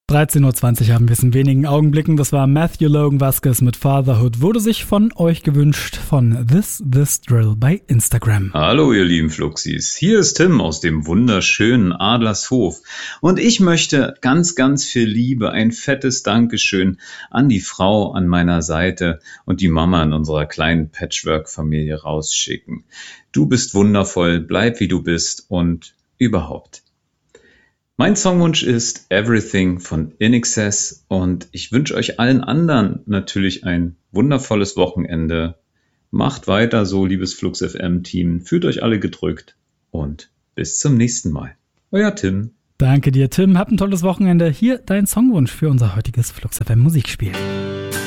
13:20 Uhr haben wir es in wenigen Augenblicken. Das war Matthew Logan Vasquez mit Fatherhood. Wurde sich von euch gewünscht von This Drill bei Instagram. Hallo ihr lieben Fluxis, hier ist Tim aus dem wunderschönen Adlershof. Und ich möchte ganz, ganz viel Liebe, ein fettes Dankeschön an die Frau an meiner Seite und die Mama in unserer kleinen Patchwork-Familie rausschicken. Du bist wundervoll, bleib wie du bist und überhaupt. Mein Songwunsch ist Everything von INXS und ich wünsche euch allen anderen natürlich ein wundervolles Wochenende. Macht weiter so, liebes Flux FM Team, fühlt euch alle gedrückt und bis zum nächsten Mal. Euer Tim. Danke dir, Tim. Habt ein tolles Wochenende. Hier dein Songwunsch für unser heutiges Flux FM Musikspiel.